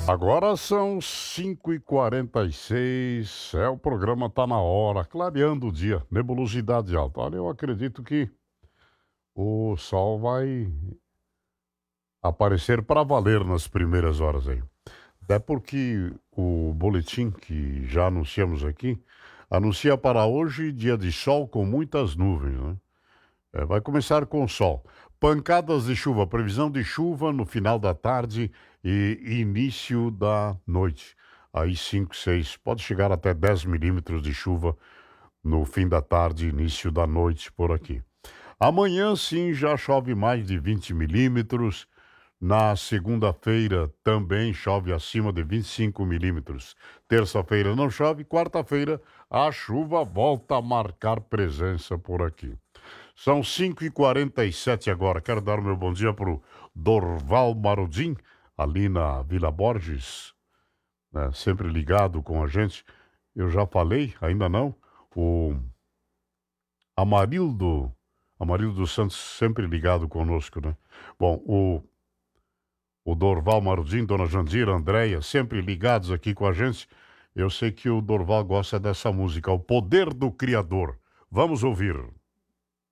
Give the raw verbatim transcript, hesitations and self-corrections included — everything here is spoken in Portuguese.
Agora são cinco e quarenta e seis, é, o programa tá na hora, clareando o dia, nebulosidade alta. Olha, eu acredito que o sol vai aparecer para valer nas primeiras horas aí. Até porque o boletim que já anunciamos aqui anuncia para hoje dia de sol com muitas nuvens, né? É, vai começar com sol. Pancadas de chuva, previsão de chuva no final da tarde e início da noite. Aí cinco, seis, pode chegar até dez milímetros de chuva no fim da tarde e início da noite por aqui. Amanhã sim já chove mais de vinte milímetros. Na segunda-feira também chove acima de vinte e cinco milímetros. Terça-feira não chove, quarta-feira a chuva volta a marcar presença por aqui. São cinco e quarenta e sete agora. Quero dar o meu bom dia para o Dorval Marodim, ali na Vila Borges, né, sempre ligado com a gente. Eu já falei, ainda não, o Amarildo, Amarildo dos Santos, sempre ligado conosco, né? Bom, o, o Dorval Marodim, Dona Jandira, Andréia, sempre ligados aqui com a gente. Eu sei que o Dorval gosta dessa música, O Poder do Criador. Vamos ouvir.